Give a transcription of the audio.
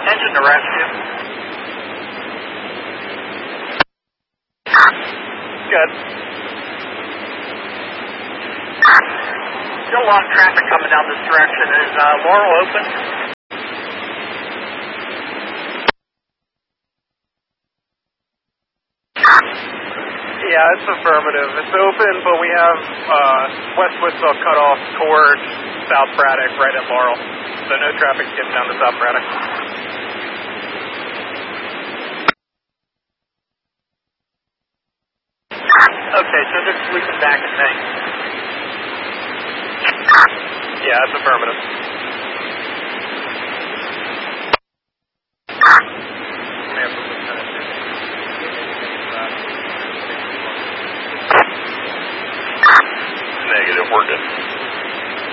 Engine to rescue. Good. Still a lot of traffic coming down this direction. Is Laurel open? Yeah, it's affirmative. It's open, but we have West Wichita cut off towards South Braddock right at Laurel. So no traffic getting down to South Braddock. Okay, so just looping back and things. Yeah, it's affirmative.